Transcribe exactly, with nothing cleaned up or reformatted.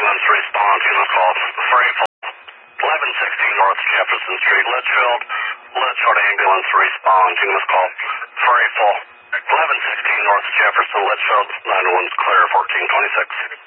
ambulance response. You must call three four eleven sixteen North Jefferson Street, Litchfield. Litchfield ambulance response. You must call three four eleven sixteen North Jefferson, Litchfield. nine one one's clear, fourteen twenty-six.